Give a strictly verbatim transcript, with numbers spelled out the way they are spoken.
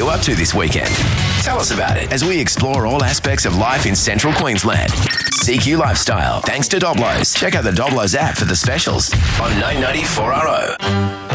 you up to this weekend? Tell us about it as we explore all aspects of life in central Queensland. C Q Lifestyle, thanks to Doblos. Check out the Doblos app for the specials on nine ninety-four R O.